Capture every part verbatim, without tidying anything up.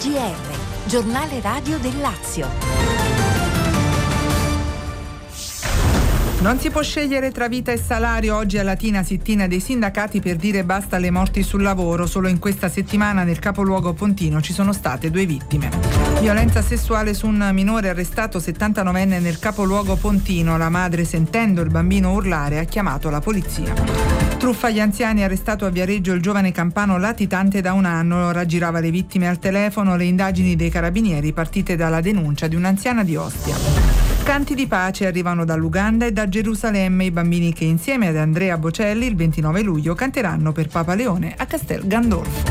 G R, giornale radio del Lazio. Non si può scegliere tra vita e salario. Oggi a Latina sittina dei sindacati per dire basta alle morti sul lavoro. Solo in questa settimana nel capoluogo pontino ci sono state due vittime. Violenza sessuale su un minore arrestato settantanovenne nel capoluogo pontino. La madre, sentendo il bambino urlare, ha chiamato la polizia. Truffa agli anziani, arrestato a Viareggio il giovane campano latitante da un anno. Raggirava le vittime al telefono. Le indagini dei carabinieri partite dalla denuncia di un'anziana di Ostia. Canti di pace arrivano dall'Uganda e da Gerusalemme, i bambini che insieme ad Andrea Bocelli il ventinove luglio canteranno per Papa Leone a Castel Gandolfo.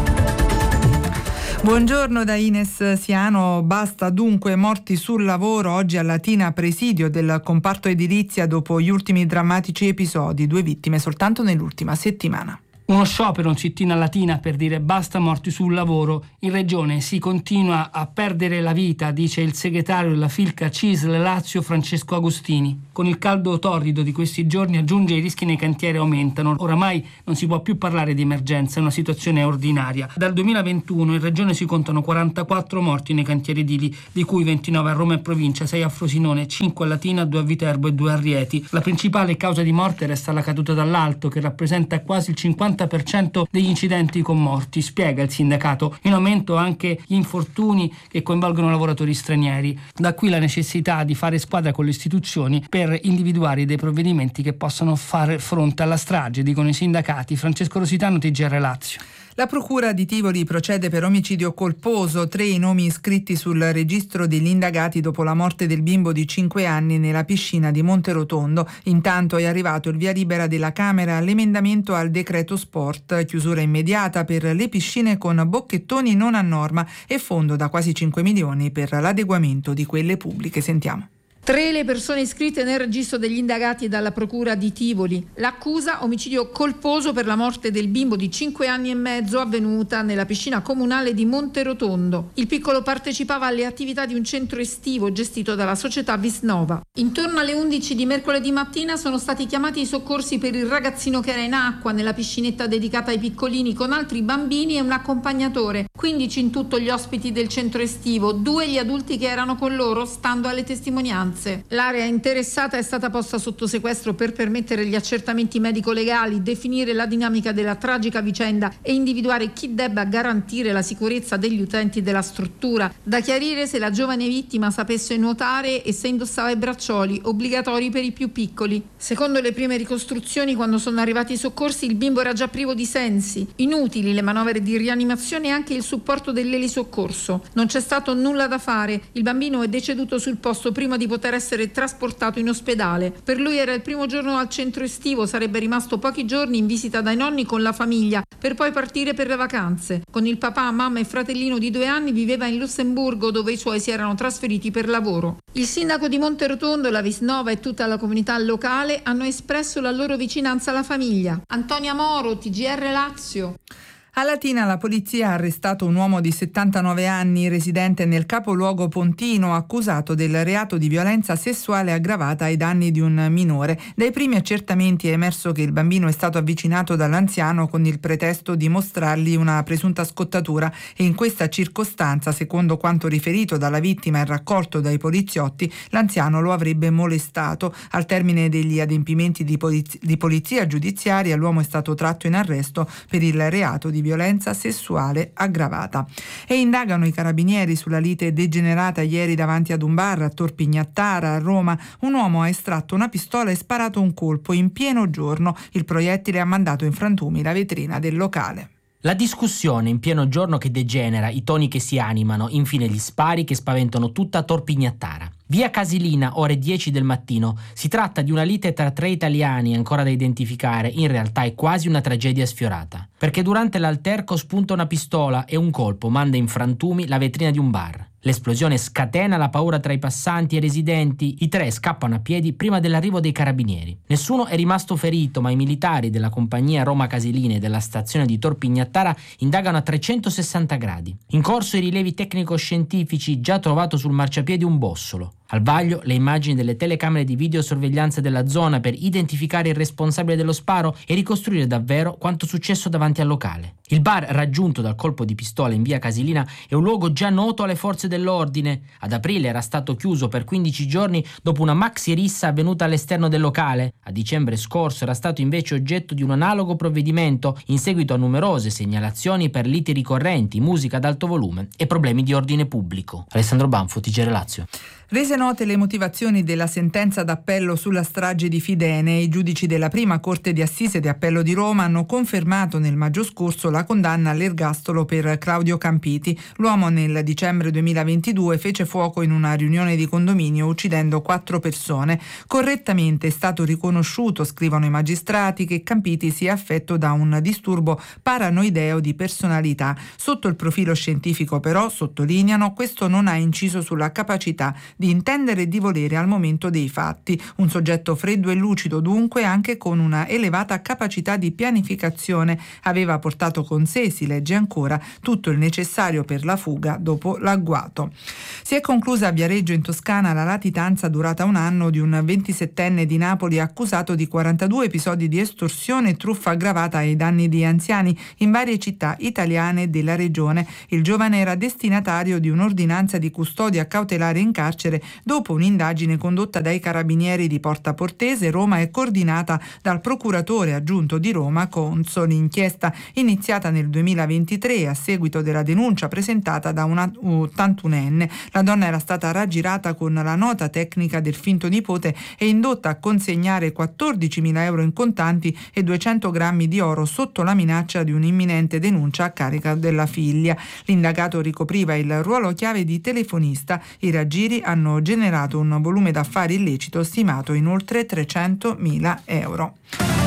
Buongiorno da Ines Siano. Basta dunque morti sul lavoro. Oggi a Latina presidio del comparto edilizia dopo gli ultimi drammatici episodi, due vittime soltanto nell'ultima settimana. Uno sciopero in città latina per dire basta morti sul lavoro. In regione si continua a perdere la vita, dice il segretario della Filca C I S L Lazio Francesco Agostini. Con il caldo torrido di questi giorni, aggiunge, i rischi nei cantieri aumentano. Oramai non si può più parlare di emergenza, è una situazione ordinaria. Dal duemilaventuno in regione si contano quarantaquattro morti nei cantieri edili, di cui ventinove a Roma e provincia, sei a Frosinone, cinque a Latina, due a Viterbo e due a Rieti. La principale causa di morte resta la caduta dall'alto, che rappresenta quasi il cinquanta per cento degli incidenti con morti, spiega il sindacato. In aumento anche gli infortuni che coinvolgono lavoratori stranieri. Da qui la necessità di fare squadra con le istituzioni per individuare dei provvedimenti che possano fare fronte alla strage, dicono i sindacati. Francesco Rositano, T G R Lazio. La procura di Tivoli procede per omicidio colposo, tre i nomi iscritti sul registro degli indagati dopo la morte del bimbo di cinque anni nella piscina di Monterotondo. Intanto è arrivato il via libera della Camera all'emendamento al decreto sport, chiusura immediata per le piscine con bocchettoni non a norma e fondo da quasi cinque milioni per l'adeguamento di quelle pubbliche. Sentiamo. Tre le persone iscritte nel registro degli indagati dalla Procura di Tivoli. L'accusa: omicidio colposo per la morte del bimbo di cinque anni e mezzo avvenuta nella piscina comunale di Monterotondo. Il piccolo partecipava alle attività di un centro estivo gestito dalla società Visnova. Intorno alle undici di mercoledì mattina sono stati chiamati i soccorsi per il ragazzino che era in acqua nella piscinetta dedicata ai piccolini con altri bambini e un accompagnatore. quindici in tutto gli ospiti del centro estivo, due gli adulti che erano con loro, stando alle testimonianze. L'area interessata è stata posta sotto sequestro per permettere gli accertamenti medico-legali, definire la dinamica della tragica vicenda e individuare chi debba garantire la sicurezza degli utenti della struttura. Da chiarire se la giovane vittima sapesse nuotare e se indossava i braccioli, obbligatori per i più piccoli. Secondo le prime ricostruzioni, quando sono arrivati i soccorsi, il bimbo era già privo di sensi. Inutili le manovre di rianimazione e anche il supporto dell'elisoccorso. Non c'è stato nulla da fare. Il bambino è deceduto sul posto prima di poter essere trasportato in ospedale. Per lui era il primo giorno al centro estivo, sarebbe rimasto pochi giorni in visita dai nonni con la famiglia, per poi partire per le vacanze. Con il papà, mamma e fratellino di due anni viveva in Lussemburgo, dove i suoi si erano trasferiti per lavoro. Il sindaco di Monterotondo, la Visnova e tutta la comunità locale hanno espresso la loro vicinanza alla famiglia. Antonia Moro, T G R Lazio. A Latina la polizia ha arrestato un uomo di settantanove anni residente nel capoluogo pontino, accusato del reato di violenza sessuale aggravata ai danni di un minore. Dai primi accertamenti è emerso che il bambino è stato avvicinato dall'anziano con il pretesto di mostrargli una presunta scottatura e in questa circostanza, secondo quanto riferito dalla vittima e raccolto dai poliziotti, l'anziano lo avrebbe molestato. Al termine degli adempimenti di, poliz- di polizia giudiziaria l'uomo è stato tratto in arresto per il reato di violenza sessuale aggravata. E indagano i carabinieri sulla lite degenerata ieri davanti ad un bar a Tor Pignattara a Roma. Un uomo ha estratto una pistola e sparato un colpo in pieno giorno. Il proiettile ha mandato in frantumi la vetrina del locale. La discussione in pieno giorno che degenera, i toni che si animano, infine gli spari che spaventano tutta Tor Pignattara. Via Casilina, ore dieci del mattino. Si tratta di una lite tra tre italiani ancora da identificare. In realtà è quasi una tragedia sfiorata, perché durante l'alterco spunta una pistola e un colpo manda in frantumi la vetrina di un bar. L'esplosione scatena la paura tra i passanti e i residenti. I tre scappano a piedi prima dell'arrivo dei carabinieri. Nessuno è rimasto ferito, ma i militari della compagnia Roma Casilina e della stazione di Tor Pignattara indagano a trecentosessanta gradi. In corso i rilevi tecnico-scientifici, già trovato sul marciapiede un bossolo. Al vaglio le immagini delle telecamere di videosorveglianza della zona per identificare il responsabile dello sparo e ricostruire davvero quanto successo davanti al locale. Il bar raggiunto dal colpo di pistola in via Casilina è un luogo già noto alle forze dell'ordine. Ad aprile era stato chiuso per quindici giorni dopo una maxi rissa avvenuta all'esterno del locale. A dicembre scorso era stato invece oggetto di un analogo provvedimento in seguito a numerose segnalazioni per liti ricorrenti, musica ad alto volume e problemi di ordine pubblico. Alessandro Banfo, T G R Lazio. Rese note le motivazioni della sentenza d'appello sulla strage di Fidene, i giudici della prima Corte di Assise di Appello di Roma hanno confermato nel maggio scorso la condanna all'ergastolo per Claudio Campiti. L'uomo nel dicembre duemilaventidue fece fuoco in una riunione di condominio uccidendo quattro persone. Correttamente è stato riconosciuto, scrivono i magistrati, che Campiti sia affetto da un disturbo paranoideo di personalità. Sotto il profilo scientifico però, sottolineano, questo non ha inciso sulla capacità di intendere e di volere al momento dei fatti. Un soggetto freddo e lucido dunque, anche con una elevata capacità di pianificazione. Aveva portato con sé, si legge ancora, tutto il necessario per la fuga dopo l'agguato. Si è conclusa a Viareggio in Toscana la latitanza durata un anno di un ventisettenne di Napoli accusato di quarantadue episodi di estorsione e truffa aggravata ai danni di anziani in varie città italiane della regione. Il giovane era destinatario di un'ordinanza di custodia cautelare in carcere dopo un'indagine condotta dai carabinieri di Porta Portese, Roma, e coordinata dal procuratore aggiunto di Roma Conso. L'inchiesta, iniziata nel duemilaventitré a seguito della denuncia presentata da una ottantunenne. La donna era stata raggirata con la nota tecnica del finto nipote e indotta a consegnare quattordicimila euro in contanti e duecento grammi di oro sotto la minaccia di un'imminente denuncia a carica della figlia. L'indagato ricopriva il ruolo chiave di telefonista. I raggiri hanno generato un volume d'affari illecito stimato in oltre trecentomila euro.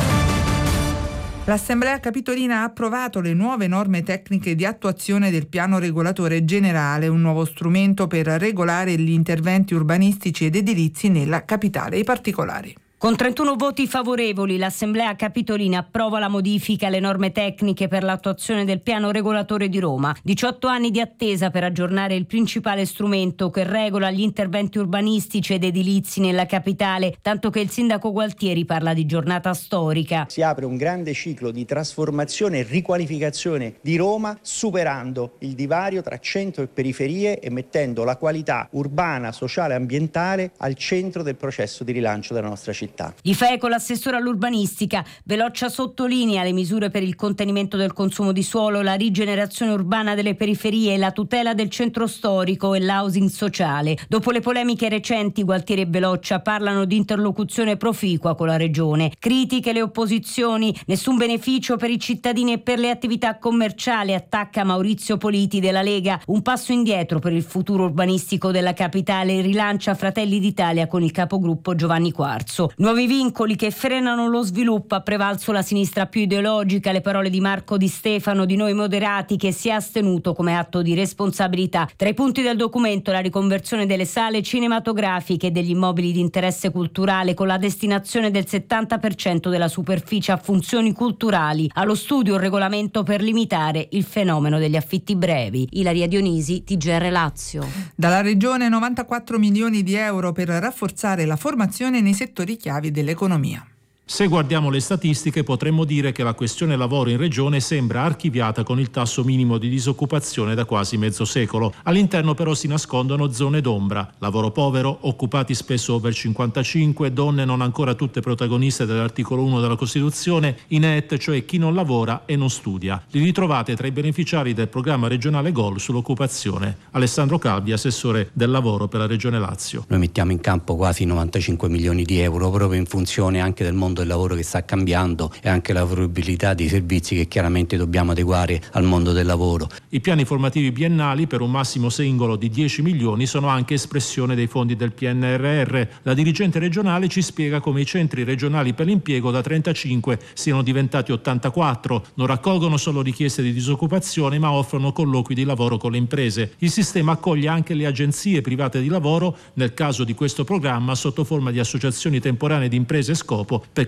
L'Assemblea Capitolina ha approvato le nuove norme tecniche di attuazione del piano regolatore generale, un nuovo strumento per regolare gli interventi urbanistici ed edilizi nella capitale. I particolari. Con trentuno voti favorevoli, l'Assemblea Capitolina approva la modifica alle norme tecniche per l'attuazione del piano regolatore di Roma. diciotto anni di attesa per aggiornare il principale strumento che regola gli interventi urbanistici ed edilizi nella capitale, tanto che il sindaco Gualtieri parla di giornata storica. Si apre un grande ciclo di trasformazione e riqualificazione di Roma, superando il divario tra centro e periferie e mettendo la qualità urbana, sociale e ambientale al centro del processo di rilancio della nostra città. Di Feco, l'assessore all'urbanistica, Veloccia sottolinea le misure per il contenimento del consumo di suolo, la rigenerazione urbana delle periferie, la tutela del centro storico e l'housing sociale. Dopo le polemiche recenti, Gualtieri e Veloccia parlano di interlocuzione proficua con la regione. Critiche le opposizioni, nessun beneficio per i cittadini e per le attività commerciali, attacca Maurizio Politi della Lega. Un passo indietro per il futuro urbanistico della capitale, rilancia Fratelli d'Italia con il capogruppo Giovanni Quarzo. Nuovi vincoli che frenano lo sviluppo, ha prevalso la sinistra più ideologica, le parole di Marco Di Stefano di Noi Moderati, che si è astenuto come atto di responsabilità. Tra i punti del documento la riconversione delle sale cinematografiche e degli immobili di interesse culturale con la destinazione del settanta per cento della superficie a funzioni culturali. Allo studio un regolamento per limitare il fenomeno degli affitti brevi. Ilaria Dionisi, T G R Lazio. Dalla regione novantaquattro milioni di euro per rafforzare la formazione nei settori chiavi dell'economia. Se guardiamo le statistiche potremmo dire che la questione lavoro in regione sembra archiviata con il tasso minimo di disoccupazione da quasi mezzo secolo. All'interno però si nascondono zone d'ombra, lavoro povero, occupati spesso over cinquantacinque, donne non ancora tutte protagoniste dell'articolo uno della Costituzione, i N E T, cioè chi non lavora e non studia. Li ritrovate tra i beneficiari del programma regionale Gol sull'occupazione. Alessandro Calvi, assessore del lavoro per la regione Lazio. Noi mettiamo in campo quasi novantacinque milioni di euro proprio in funzione anche del mondo del lavoro che sta cambiando e anche la fruibilità dei servizi che chiaramente dobbiamo adeguare al mondo del lavoro. I piani formativi biennali per un massimo singolo di dieci milioni sono anche espressione dei fondi del P N R R. La dirigente regionale ci spiega come i centri regionali per l'impiego da trentacinque siano diventati ottantaquattro, non raccolgono solo richieste di disoccupazione ma offrono colloqui di lavoro con le imprese. Il sistema accoglie anche le agenzie private di lavoro, nel caso di questo programma sotto forma di associazioni temporanee di imprese scopo, per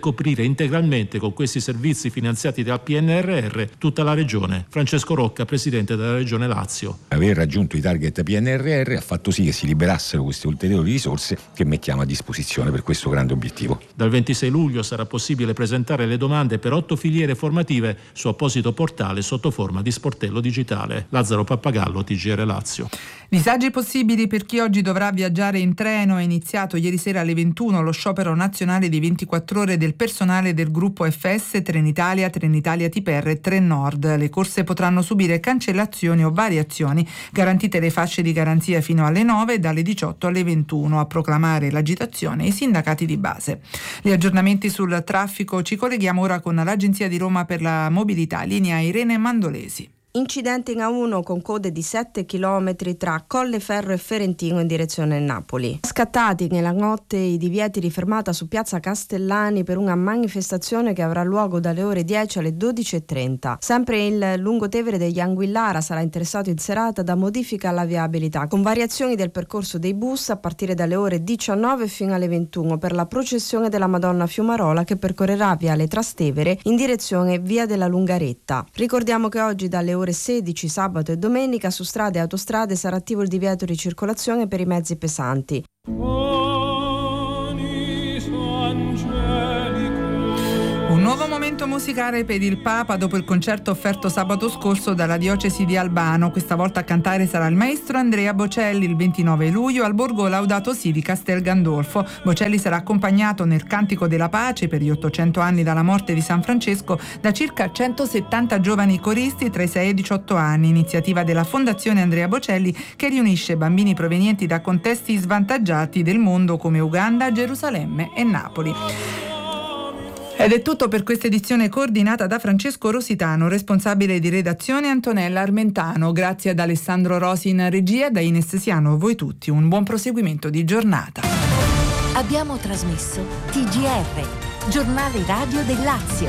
coprire integralmente con questi servizi finanziati dal P N R R tutta la regione. Francesco Rocca, presidente della regione Lazio. Aver raggiunto i target P N R R ha fatto sì che si liberassero queste ulteriori risorse che mettiamo a disposizione per questo grande obiettivo. Dal ventisei luglio sarà possibile presentare le domande per otto filiere formative su apposito portale sotto forma di sportello digitale. Lazzaro Pappagallo, T G R Lazio. Disagi possibili per chi oggi dovrà viaggiare in treno. È iniziato ieri sera alle ventuno lo sciopero nazionale di ventiquattro ore del personale del gruppo F S, Trenitalia, Trenitalia T P R e Trenord. Le corse potranno subire cancellazioni o variazioni, garantite le fasce di garanzia fino alle nove e dalle diciotto alle ventuno. A proclamare l'agitazione i sindacati di base. Gli aggiornamenti sul traffico ci colleghiamo ora con l'Agenzia di Roma per la Mobilità, linea Irene Mandolesi. Incidente in A uno con code di sette chilometri tra Colleferro e Ferentino in direzione Napoli. Scattati nella notte i divieti di fermata su piazza Castellani per una manifestazione che avrà luogo dalle ore dieci alle dodici e trenta. Sempre il lungotevere degli Anguillara sarà interessato in serata da modifica alla viabilità, con variazioni del percorso dei bus a partire dalle ore diciannove fino alle ventuno per la processione della Madonna Fiumarola che percorrerà viale Trastevere in direzione via della Lungaretta. Ricordiamo che oggi dalle ore ore sedici sabato e domenica su strade e autostrade sarà attivo il divieto di circolazione per i mezzi pesanti. Un nuovo momento musicale per il Papa dopo il concerto offerto sabato scorso dalla diocesi di Albano. Questa volta a cantare sarà il maestro Andrea Bocelli il ventinove luglio al Borgo Laudato Si di Castel Gandolfo. Bocelli sarà accompagnato nel Cantico della Pace per gli ottocento anni dalla morte di San Francesco da circa centosettanta giovani coristi tra i sei e i diciotto anni, iniziativa della Fondazione Andrea Bocelli che riunisce bambini provenienti da contesti svantaggiati del mondo come Uganda, Gerusalemme e Napoli. Ed è tutto per questa edizione coordinata da Francesco Rositano, responsabile di redazione Antonella Armentano. Grazie ad Alessandro Rosi in regia, da Ines Siano, voi tutti un buon proseguimento di giornata. Abbiamo trasmesso T G R, giornale radio del Lazio.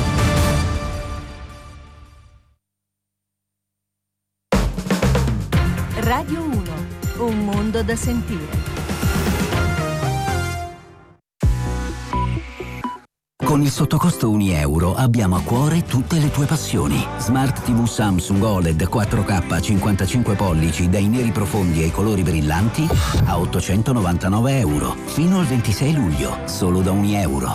Radio uno, un mondo da sentire. Con il sottocosto un euro abbiamo a cuore tutte le tue passioni. Smart tivù Samsung O L E D quattro K cinquantacinque pollici dai neri profondi ai colori brillanti a ottocentonovantanove euro. Fino al ventisei luglio, solo da un euro.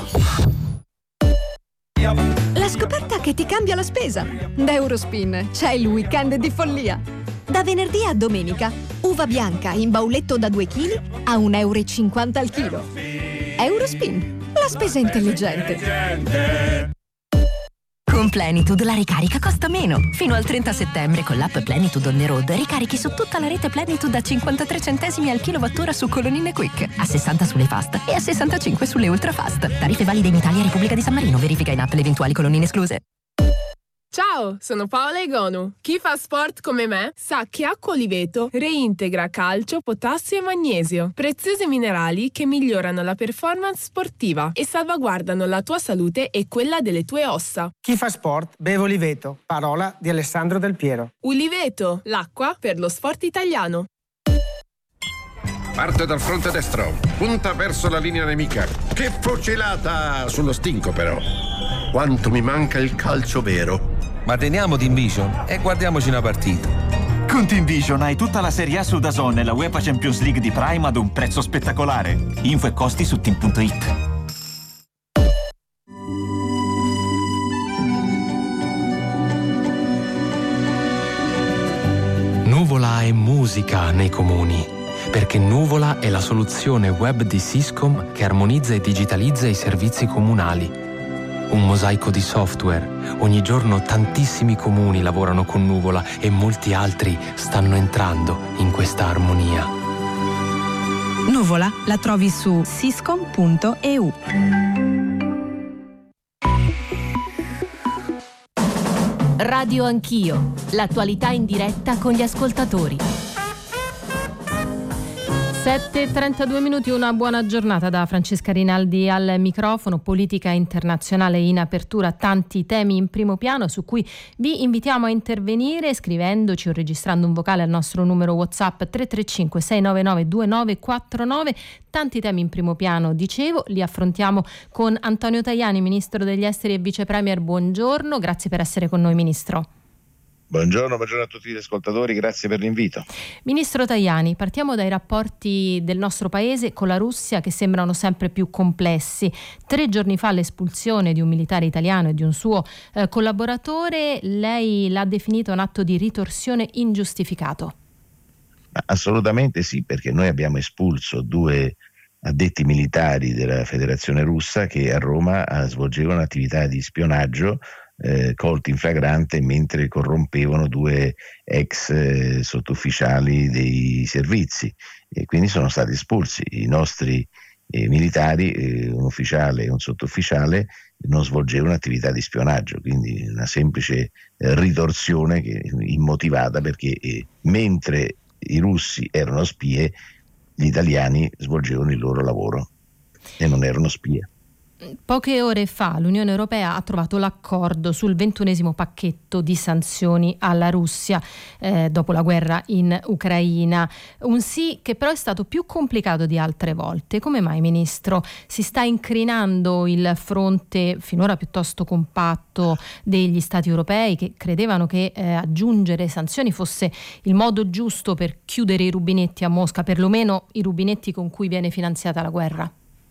La scoperta che ti cambia la spesa. Da Eurospin c'è il weekend di follia. Da venerdì a domenica, uva bianca in bauletto da due chili a un euro e cinquanta al chilo. Eurospin. La spesa intelligente. Con Plenitude la ricarica costa meno. Fino al trenta settembre con l'app Plenitude on the road ricarichi su tutta la rete Plenitude a cinquantatré centesimi al kilowattora su colonnine Quick, a sessanta sulle fast e a sessantacinque sulle ultra fast. Tariffe valide in Italia e Repubblica di San Marino. Verifica in app le eventuali colonnine escluse. Ciao, sono Paola Egonu. Chi fa sport come me sa che acqua Oliveto reintegra calcio, potassio e magnesio, preziosi minerali che migliorano la performance sportiva e salvaguardano la tua salute e quella delle tue ossa. Chi fa sport beve Oliveto, parola di Alessandro Del Piero. Oliveto, l'acqua per lo sport italiano. Parte dal fronte destro, punta verso la linea nemica. Che fucilata sullo stinco però. Quanto mi manca il calcio vero. Ma teniamo Team Vision e guardiamoci una partita. Con Team Vision hai tutta la Serie A su DAZN e la UEFA Champions League di Prime ad un prezzo spettacolare. Info e costi su team punto it. Nuvola è musica nei comuni, perché Nuvola è la soluzione web di Syscom che armonizza e digitalizza i servizi comunali. Un mosaico di software. Ogni giorno tantissimi comuni lavorano con Nuvola e molti altri stanno entrando in questa armonia. Nuvola la trovi su syscom punto e u. Radio Anch'io, l'attualità in diretta con gli ascoltatori. sette e trentadue minuti, una buona giornata da Francesca Rinaldi al microfono. Politica internazionale in apertura, tanti temi in primo piano su cui vi invitiamo a intervenire scrivendoci o registrando un vocale al nostro numero WhatsApp tre tre cinque sei nove nove due nove quattro nove. Tanti temi in primo piano, dicevo, li affrontiamo con Antonio Tajani, Ministro degli Esteri e Vice Premier. Buongiorno, grazie per essere con noi, Ministro. Buongiorno, buongiorno a tutti gli ascoltatori, grazie per l'invito. Ministro Tajani, partiamo dai rapporti del nostro paese con la Russia che sembrano sempre più complessi. Tre giorni fa l'espulsione di un militare italiano e di un suo eh, collaboratore, lei l'ha definito un atto di ritorsione ingiustificato. Assolutamente sì, perché noi abbiamo espulso due addetti militari della Federazione Russa che a Roma svolgevano attività di spionaggio Eh, colti in flagrante mentre corrompevano due ex eh, sottufficiali dei servizi, e quindi sono stati espulsi. I nostri eh, militari, eh, un ufficiale e un sottufficiale, non svolgevano attività di spionaggio, quindi una semplice eh, ritorsione che, immotivata, perché eh, mentre i russi erano spie, gli italiani svolgevano il loro lavoro e non erano spie. Poche ore fa l'Unione Europea ha trovato l'accordo sul ventunesimo pacchetto di sanzioni alla Russia eh, dopo la guerra in Ucraina. Un sì che però è stato più complicato di altre volte. Come mai, Ministro? Si sta incrinando il fronte finora piuttosto compatto degli Stati europei che credevano che eh, aggiungere sanzioni fosse il modo giusto per chiudere i rubinetti a Mosca, perlomeno i rubinetti con cui viene finanziata la guerra?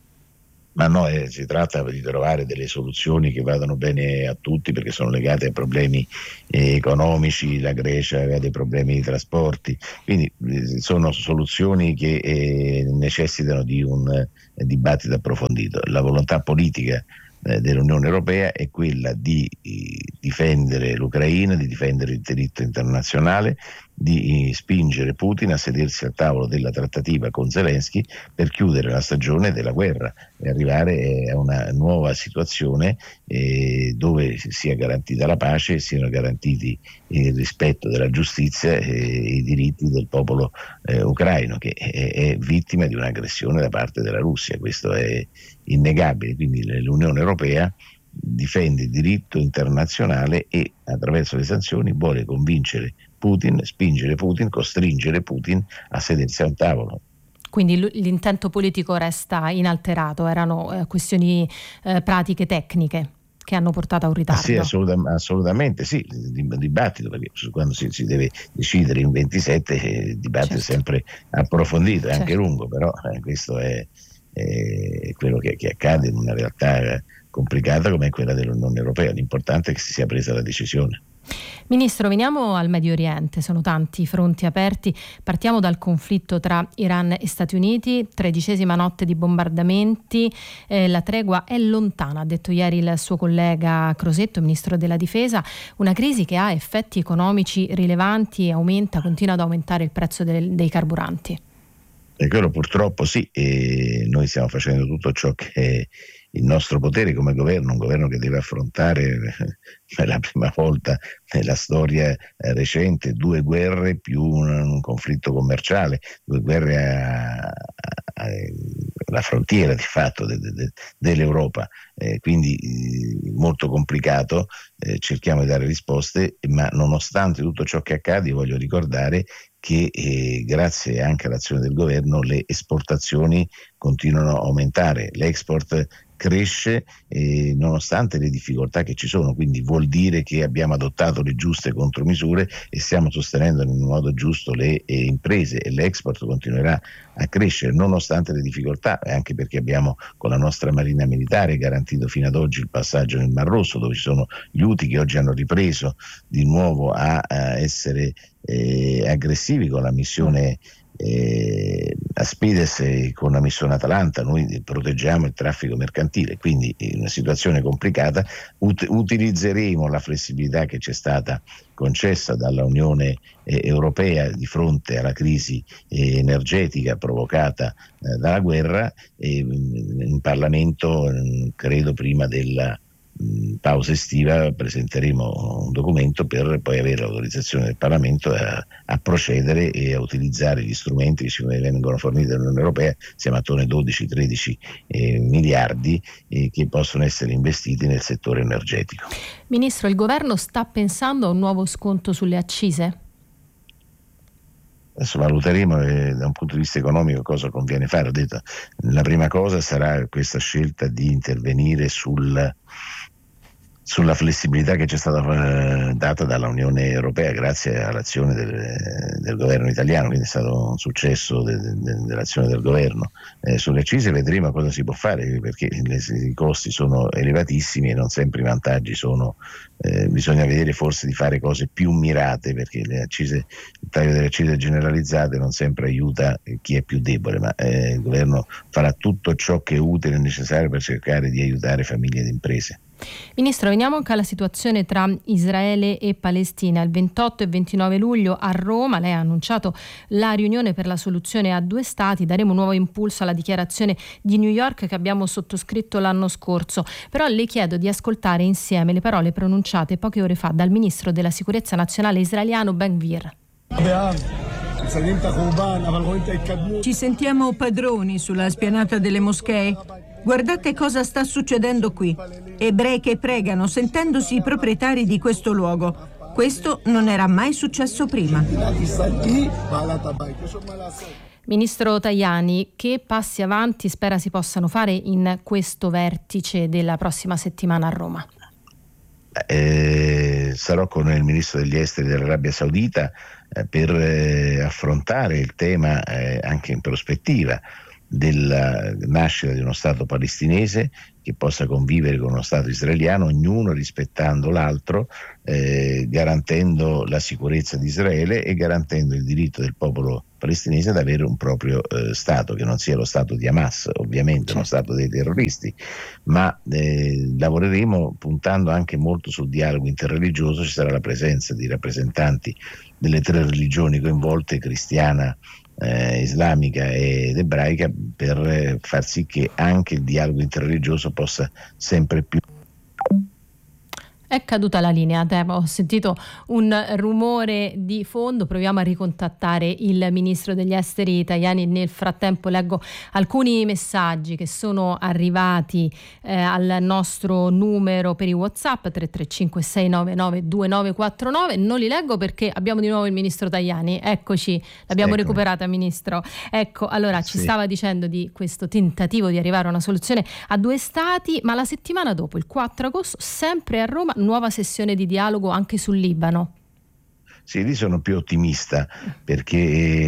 Ma no, eh, si tratta di trovare delle soluzioni che vadano bene a tutti, perché sono legate a problemi eh, economici. La Grecia aveva dei problemi di trasporti, quindi eh, sono soluzioni che eh, necessitano di un eh, dibattito approfondito. La volontà politica eh, dell'Unione Europea è quella di eh, difendere l'Ucraina, di difendere il diritto internazionale, di spingere Putin a sedersi al tavolo della trattativa con Zelensky per chiudere la stagione della guerra e arrivare a una nuova situazione eh, dove sia garantita la pace e siano garantiti il rispetto della giustizia e i diritti del popolo eh, ucraino, che è, è vittima di un'aggressione da parte della Russia. Questo è innegabile. Quindi l'Unione Europea difende il diritto internazionale e attraverso le sanzioni vuole convincere Putin, spingere Putin, costringere Putin a sedersi a un tavolo. Quindi l'intento politico resta inalterato, erano eh, questioni eh, pratiche, tecniche che hanno portato a un ritardo. Sì, assoluta, assolutamente sì, il dibattito, perché quando si, si deve decidere in ventisette il dibattito certo. è sempre approfondito, è certo. anche lungo, però eh, questo è, è quello che, che accade in una realtà complicata come quella dell'Unione Europea. L'importante è che si sia presa la decisione. Ministro, veniamo al Medio Oriente, sono tanti i fronti aperti. Partiamo dal conflitto tra Iran e Stati Uniti, tredicesima notte di bombardamenti, eh, la tregua è lontana, ha detto ieri il suo collega Crosetto, Ministro della Difesa, una crisi che ha effetti economici rilevanti e aumenta, continua ad aumentare il prezzo del, dei carburanti. E quello purtroppo sì, e noi stiamo facendo tutto ciò che è il nostro potere come governo, un governo che deve affrontare per la prima volta nella storia eh, recente due guerre più un, un conflitto commerciale, due guerre alla frontiera di fatto de, de, de, dell'Europa, eh, quindi eh, molto complicato, eh, cerchiamo di dare risposte, ma nonostante tutto ciò che accade voglio ricordare che eh, grazie anche all'azione del governo le esportazioni continuano a aumentare, l'export cresce eh, nonostante le difficoltà che ci sono, quindi vuol dire che abbiamo adottato le giuste contromisure e stiamo sostenendo in modo giusto le eh, imprese, e l'export continuerà a crescere nonostante le difficoltà, anche perché abbiamo con la nostra Marina Militare garantito fino ad oggi il passaggio nel Mar Rosso, dove ci sono gli Houthi che oggi hanno ripreso di nuovo a, a essere eh, aggressivi con la missione Eh, Aspides e con la missione Atalanta. Noi proteggiamo il traffico mercantile, quindi in una situazione complicata ut- utilizzeremo la flessibilità che ci è stata concessa dalla Unione eh, Europea di fronte alla crisi eh, energetica provocata eh, dalla guerra, e in Parlamento credo prima della pausa estiva presenteremo un documento per poi avere l'autorizzazione del Parlamento a, a procedere e a utilizzare gli strumenti che ci vengono forniti dall'Unione Europea. Siamo attorno ai dodici tredici eh, miliardi eh, che possono essere investiti nel settore energetico. Ministro, il governo sta pensando a un nuovo sconto sulle accise? Adesso valuteremo eh, da un punto di vista economico cosa conviene fare. Ho detto, la prima cosa sarà questa scelta di intervenire sul sulla flessibilità che ci è stata eh, data dalla Unione Europea grazie all'azione del, del governo italiano, quindi è stato un successo de, de, dell'azione del governo. Eh, sulle accise vedremo cosa si può fare, perché le, i costi sono elevatissimi e non sempre i vantaggi sono, eh, bisogna vedere forse di fare cose più mirate, perché le accise, il taglio delle accise generalizzate non sempre aiuta chi è più debole, ma eh, il governo farà tutto ciò che è utile e necessario per cercare di aiutare famiglie ed imprese. Ministro, veniamo anche alla situazione tra Israele e Palestina. Il ventotto e ventinove luglio a Roma lei ha annunciato la riunione per la soluzione a due stati. Daremo un nuovo impulso alla dichiarazione di New York che abbiamo sottoscritto l'anno scorso. Però le chiedo di ascoltare insieme le parole pronunciate poche ore fa dal ministro della sicurezza nazionale israeliano Ben Gvir. Ci sentiamo padroni sulla spianata delle moschee. Guardate cosa sta succedendo qui. Ebrei che pregano sentendosi proprietari di questo luogo. Questo non era mai successo prima. Ministro Tajani, che passi avanti spera si possano fare in questo vertice della prossima settimana a Roma? Eh, sarò con il ministro degli esteri dell'Arabia Saudita eh, per eh, affrontare il tema eh, anche in prospettiva della nascita di uno Stato palestinese che possa convivere con uno Stato israeliano, ognuno rispettando l'altro, eh, garantendo la sicurezza di Israele e garantendo il diritto del popolo palestinese ad avere un proprio eh, Stato, che non sia lo Stato di Hamas, ovviamente, uno Stato dei terroristi, ma eh, lavoreremo puntando anche molto sul dialogo interreligioso. Ci sarà la presenza di rappresentanti delle tre religioni coinvolte, cristiana, Eh, islamica ed ebraica, per eh, far sì che anche il dialogo interreligioso possa sempre più. È caduta la linea, Temo. Ho sentito un rumore di fondo, proviamo a ricontattare il ministro degli esteri Tajani. Nel frattempo leggo alcuni messaggi che sono arrivati eh, al nostro numero per i WhatsApp tre tre cinque sei nove nove due nove quattro nove. Non li leggo perché abbiamo di nuovo il ministro Tajani. Eccoci, l'abbiamo Eccomi. recuperata, ministro. Ecco, allora ci sì. stava dicendo di questo tentativo di arrivare a una soluzione a due stati, ma la settimana dopo, il quattro agosto, sempre a Roma, nuova sessione di dialogo anche sul Libano. Sì, lì sono più ottimista, perché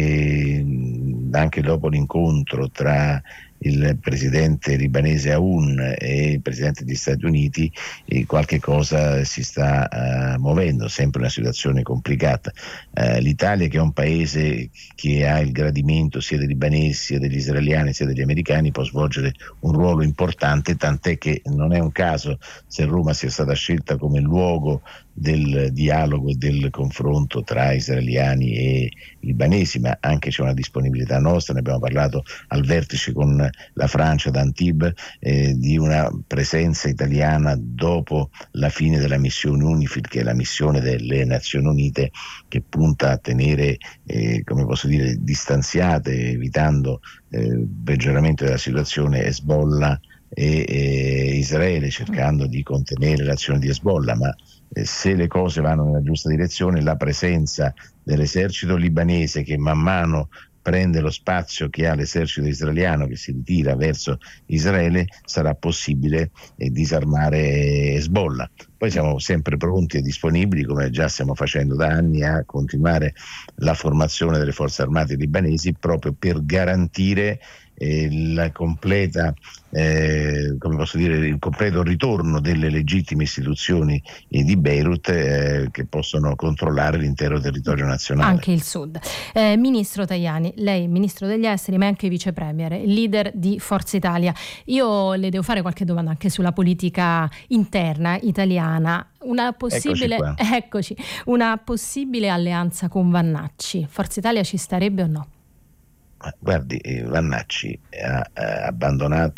eh, anche dopo l'incontro tra il presidente libanese Aoun e il presidente degli Stati Uniti eh, qualche cosa si sta eh, muovendo, sempre una situazione complicata. Eh, L'Italia, che è un paese che ha il gradimento sia dei libanesi, sia degli israeliani, sia degli americani, può svolgere un ruolo importante, tant'è che non è un caso se Roma sia stata scelta come luogo del dialogo e del confronto tra israeliani e libanesi, ma anche c'è una disponibilità nostra. Ne abbiamo parlato al vertice con la Francia ad Antibes eh, di una presenza italiana dopo la fine della missione UNIFIL, che è la missione delle Nazioni Unite che punta a tenere eh, come posso dire distanziate, evitando eh, il peggioramento della situazione, Hezbollah e, e Israele, cercando di contenere l'azione di Hezbollah. Ma eh, se le cose vanno nella giusta direzione, la presenza dell'esercito libanese, che man mano prende lo spazio che ha l'esercito israeliano, che si ritira verso Israele, sarà possibile eh, disarmare Hezbollah. Poi siamo sempre pronti e disponibili, come già stiamo facendo da anni, a continuare la formazione delle forze armate libanesi, proprio per garantire eh, la completa, eh, come posso dire, il completo ritorno delle legittime istituzioni eh, di Beirut eh, che possono controllare l'intero territorio nazionale. Anche il sud. Eh, Ministro Tajani, lei ministro degli esteri ma anche vice premier, leader di Forza Italia. Io le devo fare qualche domanda anche sulla politica interna italiana. Una possibile, eccoci, eccoci una possibile alleanza con Vannacci. Forza Italia ci starebbe o no? Guardi, Vannacci ha, ha abbandonato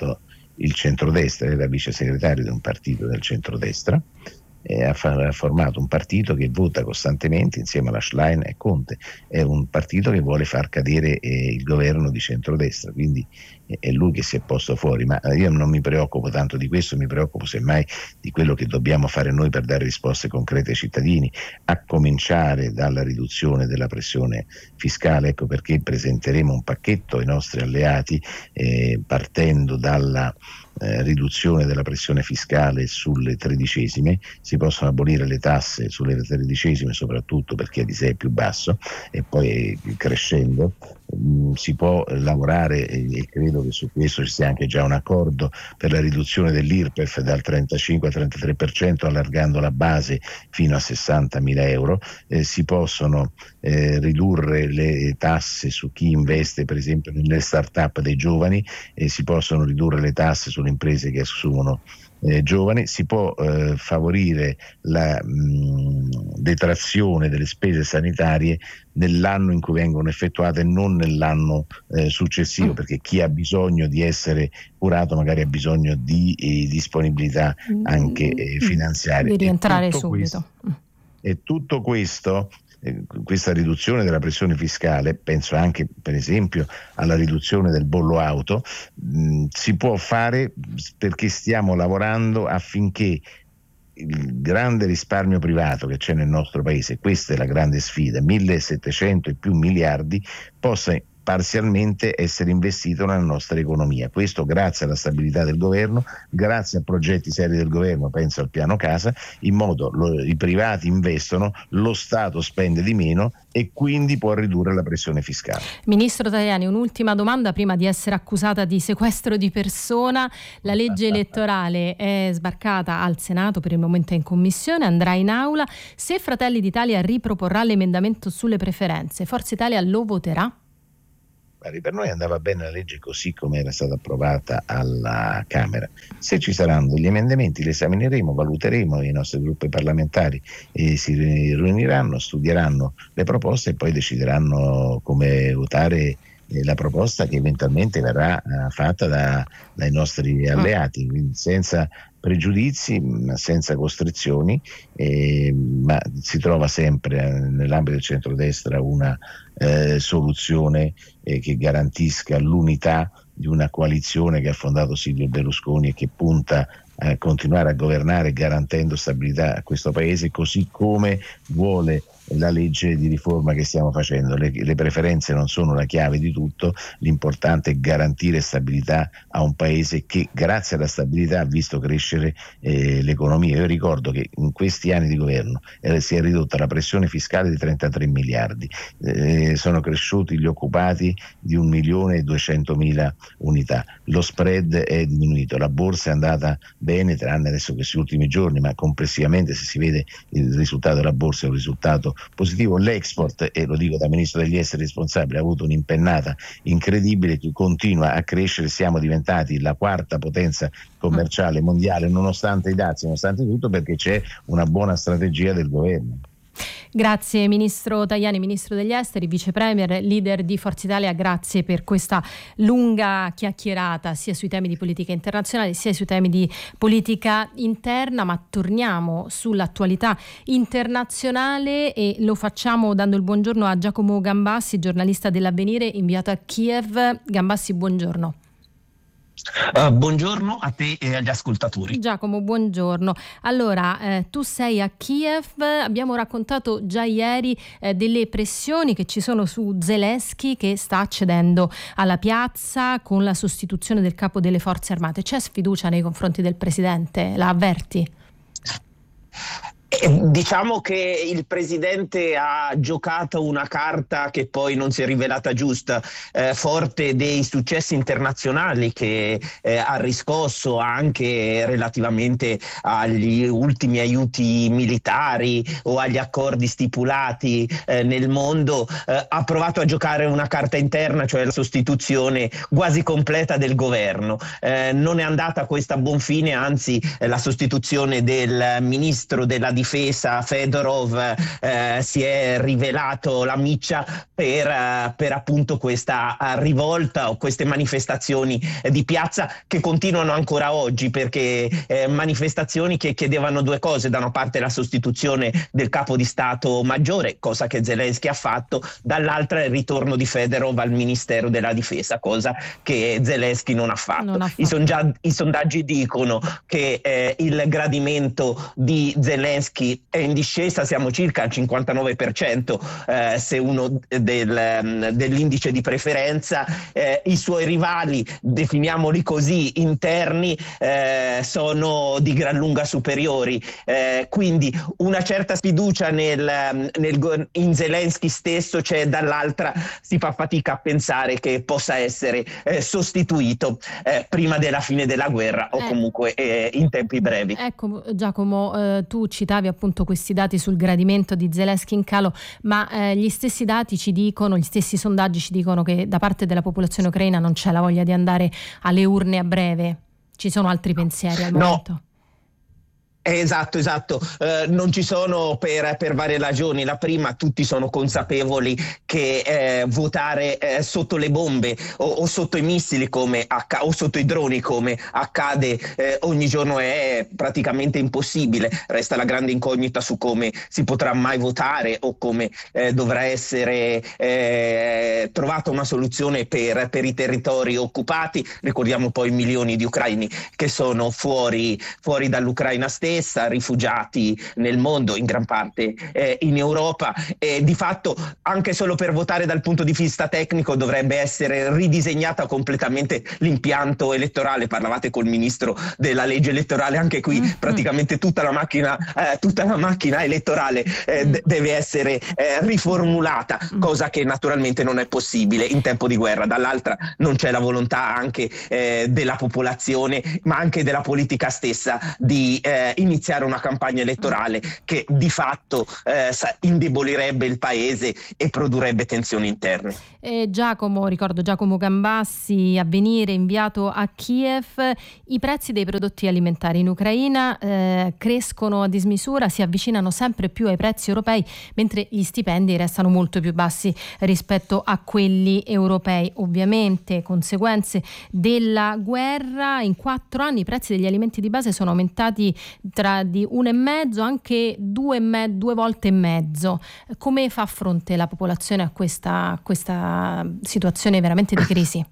il centrodestra, era vice segretario di un partito del centrodestra, e ha, fa- ha formato un partito che vota costantemente insieme alla Schlein e Conte. È un partito che vuole far cadere eh, il governo di centrodestra, quindi eh, è lui che si è posto fuori. Ma io non mi preoccupo tanto di questo, mi preoccupo semmai di quello che dobbiamo fare noi per dare risposte concrete ai cittadini, a cominciare dalla riduzione della pressione fiscale. Ecco perché presenteremo un pacchetto ai nostri alleati eh, partendo dalla Eh, riduzione della pressione fiscale sulle tredicesime. Si possono abolire le tasse sulle tredicesime soprattutto per chi ha di sé più basso, e poi crescendo mh, si può lavorare, e credo che su questo ci sia anche già un accordo, per la riduzione dell'I R P E F dal trentacinque al trentatré per cento, allargando la base fino a sessantamila euro. Eh, si possono eh, ridurre le tasse su chi investe per esempio nelle start-up dei giovani, e si possono ridurre le tasse sulle imprese che assumono eh, giovani. Si può eh, favorire la mh, detrazione delle spese sanitarie nell'anno in cui vengono effettuate, non nell'anno eh, successivo, perché chi ha bisogno di essere curato magari ha bisogno di eh, disponibilità anche eh, finanziaria. Di rientrare e tutto subito. Questo, e tutto questo questa riduzione della pressione fiscale, penso anche per esempio alla riduzione del bollo auto, mh, si può fare perché stiamo lavorando affinché il grande risparmio privato che c'è nel nostro paese, questa è la grande sfida, millesettecento e più miliardi, possa parzialmente essere investito nella nostra economia. Questo grazie alla stabilità del governo, grazie a progetti seri del governo, penso al piano casa, in modo lo, i privati investono, lo Stato spende di meno e quindi può ridurre la pressione fiscale. Ministro Tajani, un'ultima domanda prima di essere accusata di sequestro di persona. La legge elettorale è sbarcata al Senato, per il momento è in commissione, andrà in aula. Se Fratelli d'Italia riproporrà l'emendamento sulle preferenze, Forza Italia lo voterà? Per noi andava bene la legge così come era stata approvata alla Camera. Se ci saranno degli emendamenti li esamineremo, valuteremo, i nostri gruppi parlamentari e si riuniranno, studieranno le proposte e poi decideranno come votare la proposta che eventualmente verrà fatta da, dai nostri alleati, quindi senza pregiudizi, senza costrizioni, eh, ma si trova sempre nell'ambito del centrodestra una eh, soluzione eh, che garantisca l'unità di una coalizione che ha fondato Silvio Berlusconi e che punta a continuare a governare garantendo stabilità a questo paese, così come vuole la legge di riforma che stiamo facendo. Le, le preferenze non sono la chiave di tutto, l'importante è garantire stabilità a un paese che grazie alla stabilità ha visto crescere eh, l'economia. Io ricordo che in questi anni di governo eh, si è ridotta la pressione fiscale di trentatré miliardi, eh, sono cresciuti gli occupati di un milione e duecentomila unità, lo spread è diminuito, la borsa è andata bene tranne adesso questi ultimi giorni, ma complessivamente se si vede il risultato della borsa è un risultato positivo. L'export, e lo dico da ministro degli esteri responsabile, ha avuto un'impennata incredibile che continua a crescere, siamo diventati la quarta potenza commerciale mondiale nonostante i dazi, nonostante tutto, perché c'è una buona strategia del governo. Grazie Ministro Tajani, Ministro degli Esteri, Vice Premier, leader di Forza Italia, grazie per questa lunga chiacchierata sia sui temi di politica internazionale sia sui temi di politica interna, ma torniamo sull'attualità internazionale e lo facciamo dando il buongiorno a Giacomo Gambassi, giornalista dell'Avvenire inviato a Kiev. Gambassi, buongiorno. Uh, buongiorno a te e agli ascoltatori. Giacomo, buongiorno. Allora, eh, tu sei a Kiev, abbiamo raccontato già ieri eh, delle pressioni che ci sono su Zelensky che sta accedendo alla piazza con la sostituzione del capo delle forze armate. C'è sfiducia nei confronti del presidente? La avverti? Diciamo che il presidente ha giocato una carta che poi non si è rivelata giusta, eh, forte dei successi internazionali che eh, ha riscosso anche relativamente agli ultimi aiuti militari o agli accordi stipulati eh, nel mondo, eh, ha provato a giocare una carta interna, cioè la sostituzione quasi completa del governo. Eh, non è andata questa a buon fine, anzi eh, la sostituzione del ministro della difesa difesa Fedorov eh, si è rivelato la miccia per, uh, per appunto questa uh, rivolta o queste manifestazioni eh, di piazza che continuano ancora oggi, perché eh, manifestazioni che chiedevano due cose: da una parte la sostituzione del capo di Stato maggiore, cosa che Zelensky ha fatto, dall'altra il ritorno di Fedorov al Ministero della Difesa, cosa che Zelensky non ha fatto. Non ha fatto. I, sonda- I sondaggi dicono che eh, il gradimento di Zelensky è in discesa, siamo circa al cinquantanove per cento eh, se uno del, dell'indice di preferenza. Eh, i suoi rivali, definiamoli così, interni, eh, sono di gran lunga superiori, eh, quindi una certa sfiducia nel, nel, in Zelensky stesso c'è, dall'altra si fa fatica a pensare che possa essere eh, sostituito eh, prima della fine della guerra o eh. comunque eh, in tempi brevi. Ecco Giacomo, eh, tu citavi appunto questi dati sul gradimento di Zelensky in calo, ma eh, gli stessi dati ci dicono, gli stessi sondaggi ci dicono che da parte della popolazione ucraina non c'è la voglia di andare alle urne a breve. Ci sono altri pensieri al momento? No. Esatto, esatto. Eh, non ci sono per, per varie ragioni. La prima, tutti sono consapevoli che eh, votare eh, sotto le bombe o, o sotto i missili come acc- o sotto i droni come accade eh, ogni giorno è praticamente impossibile. Resta la grande incognita su come si potrà mai votare o come eh, dovrà essere eh, trovata una soluzione per, per i territori occupati. Ricordiamo poi i milioni di ucraini che sono fuori, fuori dall'Ucraina stessa, rifugiati nel mondo, in gran parte eh, in Europa, e di fatto anche solo per votare dal punto di vista tecnico dovrebbe essere ridisegnata completamente l'impianto elettorale. Parlavate col ministro della legge elettorale, anche qui mm-hmm. praticamente tutta la macchina eh, tutta la macchina elettorale eh, d- deve essere eh, riformulata, mm-hmm. cosa che naturalmente non è possibile in tempo di guerra. Dall'altra non c'è la volontà anche eh, della popolazione, ma anche della politica stessa di eh, iniziare una campagna elettorale che di fatto eh, indebolirebbe il paese e produrrebbe tensioni interne. E Giacomo, ricordo Giacomo Gambassi, Avvenire, inviato a Kiev. I prezzi dei prodotti alimentari in Ucraina eh, crescono a dismisura, si avvicinano sempre più ai prezzi europei, mentre gli stipendi restano molto più bassi rispetto a quelli europei. Ovviamente conseguenze della guerra. In quattro anni i prezzi degli alimenti di base sono aumentati tra di uno e mezzo, anche due, me, due volte e mezzo. Come fa fronte la popolazione a questa, questa situazione veramente di crisi?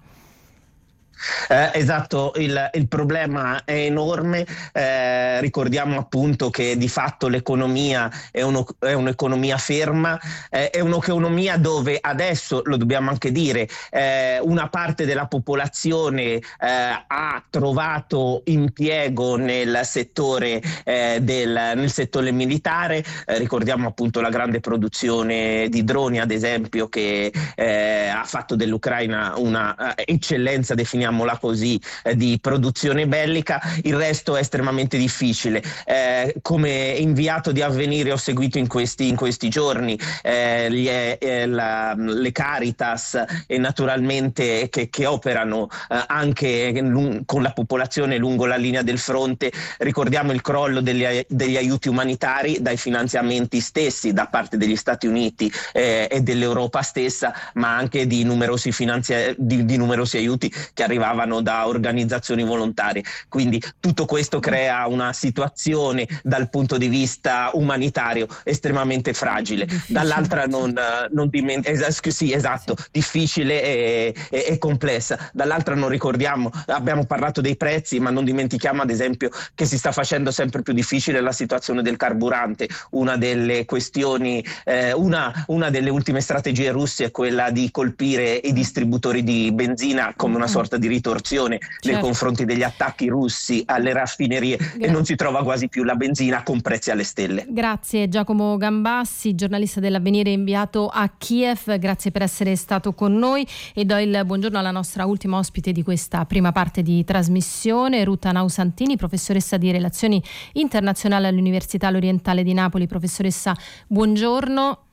Eh, esatto, il, il problema è enorme. Eh, ricordiamo appunto che di fatto l'economia è, uno, è un'economia ferma, eh, è un'economia dove adesso, lo dobbiamo anche dire, eh, una parte della popolazione eh, ha trovato impiego nel settore, eh, del, nel settore militare. Eh, ricordiamo appunto la grande produzione di droni, ad esempio, che eh, ha fatto dell'Ucraina una uh, eccellenza, definiamo così, eh, di produzione bellica. Il resto è estremamente difficile. Eh, come inviato di Avvenire ho seguito in questi, in questi giorni eh, gli, eh, la, le Caritas e naturalmente che, che operano eh, anche lung- con la popolazione lungo la linea del fronte. Ricordiamo il crollo degli, degli aiuti umanitari dai finanziamenti stessi da parte degli Stati Uniti eh, e dell'Europa stessa, ma anche di numerosi, finanzia- di, di numerosi aiuti che arrivano arrivavano da organizzazioni volontarie. Quindi tutto questo crea una situazione dal punto di vista umanitario estremamente fragile. Difficile. Dall'altra non, non diment- es- sì, esatto, sì. difficile e, e, e complessa. Dall'altra non ricordiamo, abbiamo parlato dei prezzi, ma non dimentichiamo ad esempio che si sta facendo sempre più difficile la situazione del carburante. Una delle questioni, eh, una, una delle ultime strategie russe è quella di colpire i distributori di benzina come una sorta di ritorsione certo. nei confronti degli attacchi russi alle raffinerie. Grazie. E non si trova quasi più la benzina con prezzi alle stelle. Grazie Giacomo Gambassi, giornalista dell'Avvenire inviato a Kiev, grazie per essere stato con noi e do il buongiorno alla nostra ultima ospite di questa prima parte di trasmissione, Ruta Nausantini, professoressa di Relazioni Internazionali all'Università L'Orientale di Napoli. Professoressa, buongiorno.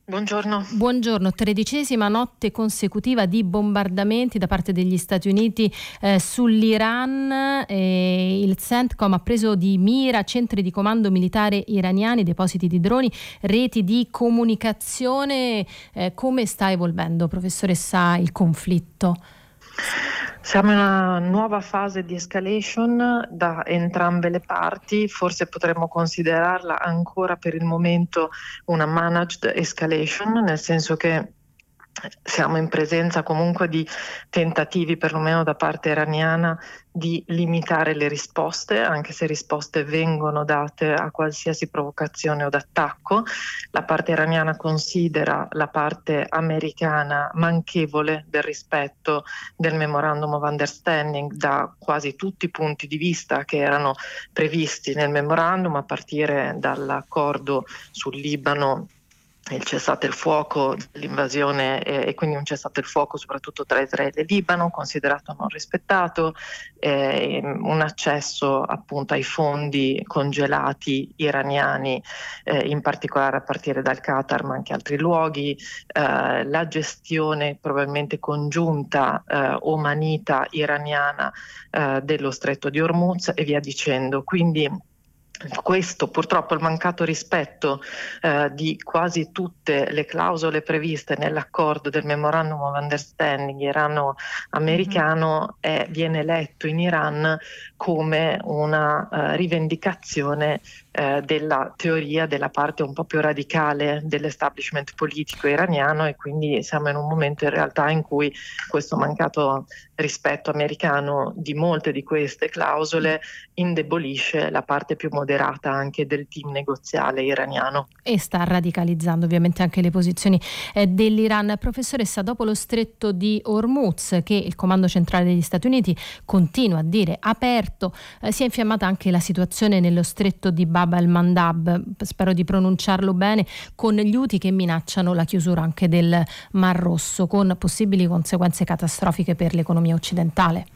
Buongiorno. Buongiorno, tredicesima notte consecutiva di bombardamenti da parte degli Stati Uniti eh, sull'Iran. Eh, il CENTCOM ha preso di mira centri di comando militare iraniani, depositi di droni, reti di comunicazione. Eh, come sta evolvendo, professoressa, il conflitto? Siamo in una nuova fase di escalation da entrambe le parti, forse potremmo considerarla ancora per il momento una managed escalation, nel senso che siamo in presenza comunque di tentativi, perlomeno da parte iraniana, di limitare le risposte, anche se risposte vengono date a qualsiasi provocazione o d'attacco. La parte iraniana considera la parte americana manchevole del rispetto del Memorandum of Understanding da quasi tutti i punti di vista che erano previsti nel memorandum, a partire dall'accordo sul Libano, il cessate il fuoco, l'invasione e, e quindi un cessate il fuoco soprattutto tra Israele e Libano, considerato non rispettato, eh, un accesso appunto ai fondi congelati iraniani, eh, in particolare a partire dal Qatar ma anche altri luoghi, eh, la gestione probabilmente congiunta eh, omanita iraniana eh, dello stretto di Hormuz e via dicendo. Quindi questo, purtroppo, il mancato rispetto eh, di quasi tutte le clausole previste nell'accordo del Memorandum of Understanding irano-americano mm-hmm. è, viene letto in Iran come una uh, rivendicazione eh, della teoria della parte un po' più radicale dell'establishment politico iraniano, e quindi siamo in un momento in realtà in cui questo mancato rispetto americano di molte di queste clausole indebolisce la parte più moderata anche del team negoziale iraniano. E sta radicalizzando ovviamente anche le posizioni eh, dell'Iran. Professoressa, dopo lo stretto di Hormuz, che il comando centrale degli Stati Uniti continua a dire aperto, eh, si è infiammata anche la situazione nello stretto di Bab al-Mandab, spero di pronunciarlo bene, con gli Houthi che minacciano la chiusura anche del Mar Rosso, con possibili conseguenze catastrofiche per l'economia occidentale.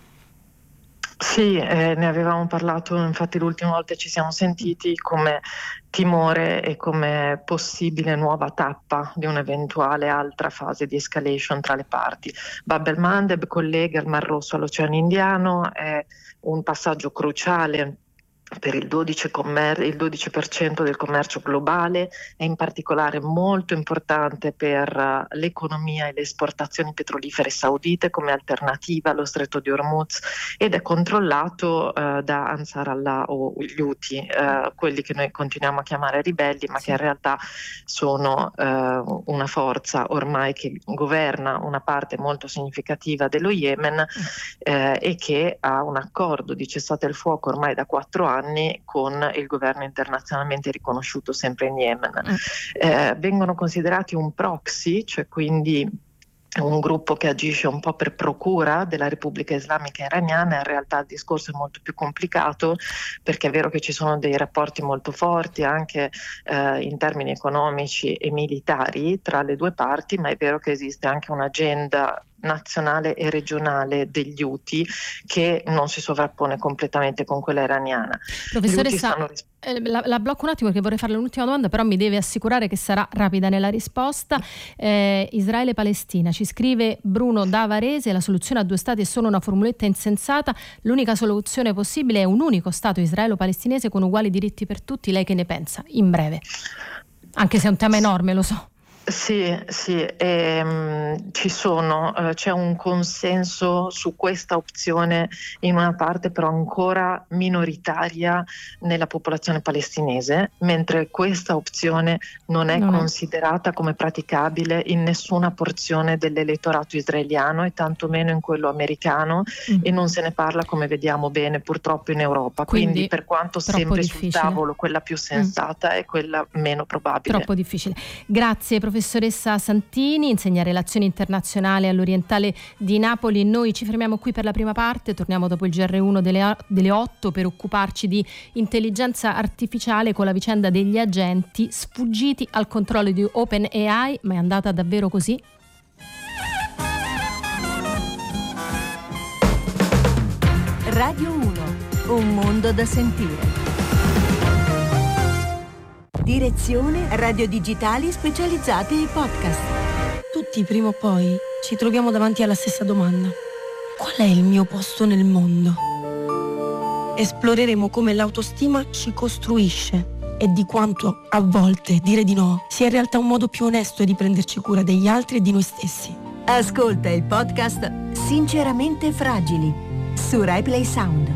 Sì, eh, ne avevamo parlato, infatti l'ultima volta ci siamo sentiti, come timore e come possibile nuova tappa di un'eventuale altra fase di escalation tra le parti. Bab el-Mandeb collega il Mar Rosso all'Oceano Indiano, è un passaggio cruciale per il dodici per cento del commercio globale, è in particolare molto importante per uh, l'economia e le esportazioni petrolifere saudite come alternativa allo stretto di Hormuz, ed è controllato uh, da Ansar Allah o gli Houthi, uh, quelli che noi continuiamo a chiamare ribelli, ma sì. che in realtà sono uh, una forza ormai che governa una parte molto significativa dello Yemen uh, e che ha un accordo di cessate il fuoco ormai da quattro anni con il governo internazionalmente riconosciuto sempre in Yemen. Mm. Eh, vengono considerati un proxy, cioè quindi un gruppo che agisce un po' per procura della Repubblica Islamica Iraniana. In realtà il discorso è molto più complicato, perché è vero che ci sono dei rapporti molto forti anche eh, in termini economici e militari tra le due parti, ma è vero che esiste anche un'agenda nazionale e regionale degli Houthi che non si sovrappone completamente con quella iraniana. Professoressa, stanno... eh, la, la blocco un attimo perché vorrei fare l'ultima domanda, però mi deve assicurare che sarà rapida nella risposta. eh, Israele-Palestina, ci scrive Bruno da Varese: la soluzione a due stati è solo una formuletta insensata, l'unica soluzione possibile è un unico stato israelo-palestinese con uguali diritti per tutti. Lei che ne pensa? In breve, anche se è un tema enorme, lo so. Sì, sì, ehm, ci sono, eh, c'è un consenso su questa opzione in una parte però ancora minoritaria nella popolazione palestinese, mentre questa opzione non è non considerata è. come praticabile in nessuna porzione dell'elettorato israeliano e tantomeno in quello americano, mm. e non se ne parla, come vediamo bene, purtroppo in Europa. Quindi, Quindi per quanto sembri sul tavolo quella più sensata mm. è quella meno probabile. Troppo difficile. Grazie, professore. Professoressa Santini, insegna relazioni internazionali all'Orientale di Napoli. Noi ci fermiamo qui per la prima parte, torniamo dopo il G R uno delle, delle otto per occuparci di intelligenza artificiale con la vicenda degli agenti sfuggiti al controllo di OpenAI. Ma è andata davvero così? Radio uno, un mondo da sentire. Direzione Radio Digitali Specializzate e Podcast. Tutti prima o poi ci troviamo davanti alla stessa domanda. Qual è il mio posto nel mondo? Esploreremo come l'autostima ci costruisce e di quanto a volte dire di no sia in realtà un modo più onesto di prenderci cura degli altri e di noi stessi. Ascolta il podcast Sinceramente Fragili su RaiPlay Sound.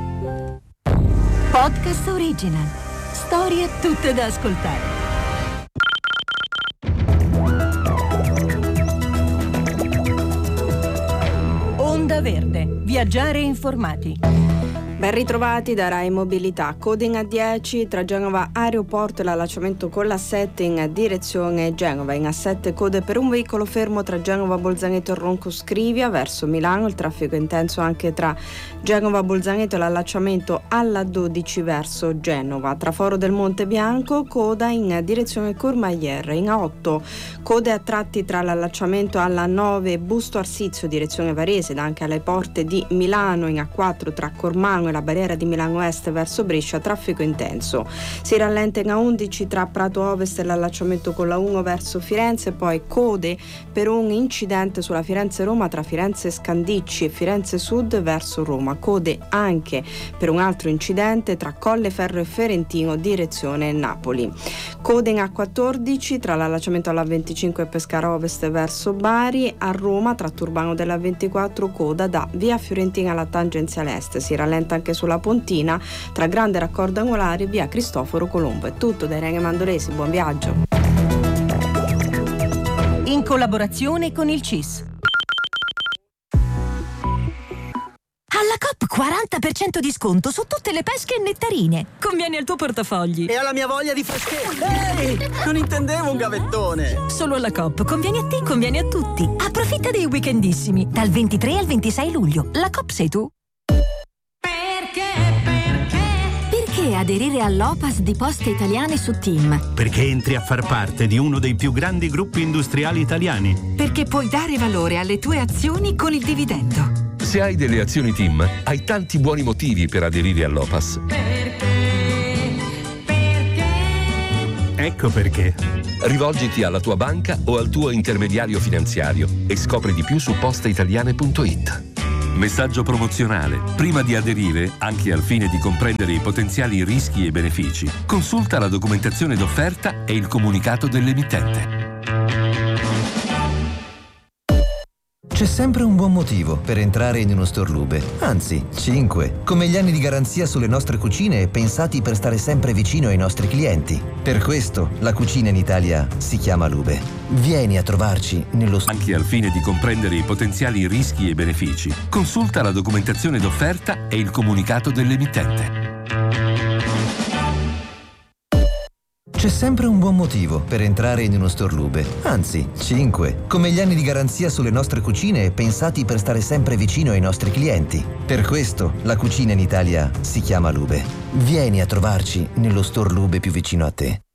Podcast Original. Storie tutte da ascoltare. Onda Verde. Viaggiare informati. Ben ritrovati da Rai Mobilità. Coding A dieci tra Genova Aeroporto e l'allacciamento con l'A sette in direzione Genova. In A sette code per un veicolo fermo tra Genova Bolzaneto e Ronco Scrivia verso Milano. Il traffico è intenso anche tra Genova Bolzaneto e l'allacciamento alla dodici verso Genova. Tra Foro del Monte Bianco coda in direzione Courmayeur. In A otto code a tratti tra l'allacciamento alla nove Busto Arsizio direzione Varese ed anche alle porte di Milano. In A quattro tra Cormano la barriera di Milano Est verso Brescia, traffico intenso. Si rallenta in A undici tra Prato Ovest e l'allacciamento con la uno verso Firenze, poi code per un incidente sulla Firenze-Roma tra Firenze Scandicci e Firenze Sud verso Roma. Code anche per un altro incidente tra Colleferro e Ferentino direzione Napoli. Code in A quattordici tra l'allacciamento alla venticinque e Pescara Ovest verso Bari. A Roma tra Turbano della ventiquattro coda da via Fiorentina alla tangenziale est. Si rallenta anche sulla Pontina tra Grande Raccordo Angolare e via Cristoforo Colombo. È tutto da Irene Mandolesi, buon viaggio. In collaborazione con il C I S. Alla Coop quaranta per cento di sconto su tutte le pesche e nettarine. Conviene al tuo portafogli. E alla mia voglia di freschezza. Ehi, non intendevo un gavettone. Solo alla Coop. Conviene a te, conviene a tutti. Approfitta dei weekendissimi. Dal ventitré al ventisei luglio. La Coop sei tu. Perché aderire all'O P A S di Poste Italiane su Team? Perché entri a far parte di uno dei più grandi gruppi industriali italiani. Perché puoi dare valore alle tue azioni con il dividendo. Se hai delle azioni Team, hai tanti buoni motivi per aderire all'O P A S. Perché? Perché? Ecco perché. Rivolgiti alla tua banca o al tuo intermediario finanziario e scopri di più su posteitaliane punto it. Messaggio promozionale. Prima di aderire, anche al fine di comprendere i potenziali rischi e benefici, consulta la documentazione d'offerta e il comunicato dell'emittente. C'è sempre un buon motivo per entrare in uno store Lube, anzi, cinque, come gli anni di garanzia sulle nostre cucine pensati per stare sempre vicino ai nostri clienti. Per questo la cucina in Italia si chiama Lube. Vieni a trovarci nello store. Anche al fine di comprendere i potenziali rischi e benefici, consulta la documentazione d'offerta e il comunicato dell'emittente. C'è sempre un buon motivo per entrare in uno store Lube, anzi, cinque, come gli anni di garanzia sulle nostre cucine pensati per stare sempre vicino ai nostri clienti. Per questo la cucina in Italia si chiama Lube. Vieni a trovarci nello store Lube più vicino a te.